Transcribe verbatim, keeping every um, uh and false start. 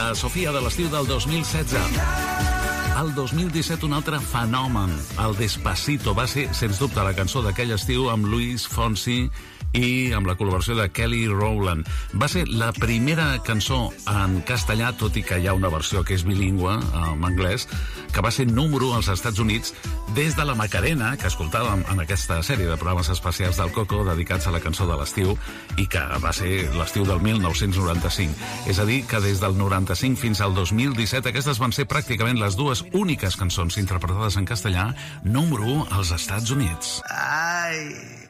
la Sofia de l'estiu del dos mil setze. El dos mil disset, un altre fenomen, el Despacito, va ser, sens dubte, la cançó d'aquell estiu amb Luis Fonsi i amb la col·laboració de Kelly Rowland. Va ser la primera cançó en castellà, tot i que hi ha una versió que és bilingüe, en anglès, que va ser número als Estats Units des de la Macarena, que escoltàvem en aquesta sèrie de programes especials del Coco dedicats a la cançó de l'estiu i que va ser l'estiu del mil nou-cents noranta-cinc. És a dir, que des del noranta-cinc fins al dos mil disset aquestes van ser pràcticament les dues úniques cançons interpretades en castellà número u als Estats Units. Ai...